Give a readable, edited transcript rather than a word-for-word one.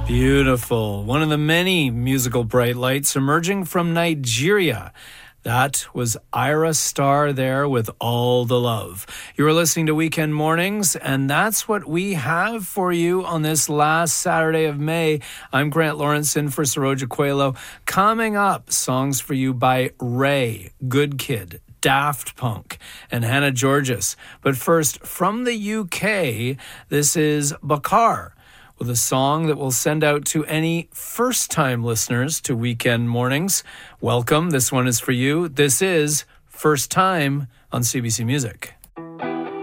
Beautiful. One of the many musical bright lights emerging from Nigeria. That was Ira Star there with All the Love. You are listening to Weekend Mornings, and that's what we have for you on this last Saturday of May. I'm Grant Lawrence in for Saroja Coelho. Coming up, songs for you by Ray, Good Kid, Daft Punk, and Hannah Georges. But first, from the UK, this is Bakar with a song that we'll send out to any first-time listeners to Weekend Mornings. Welcome. This one is for you. This is First Time on CBC Music.